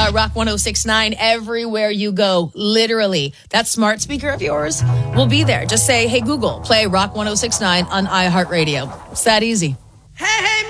Rock 106.9 everywhere you go. Literally. That smart speaker of yours will be there. Just say, hey, Google, play Rock 106.9 on iHeartRadio. It's that easy. Hey, hey,